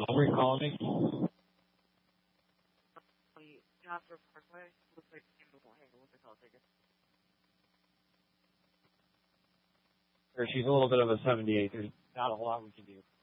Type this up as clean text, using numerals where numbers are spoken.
Where are you calling me? Johnson Parkway. Looks like what's it called? Take it. She's a little bit of a 78. There's not a lot we can do.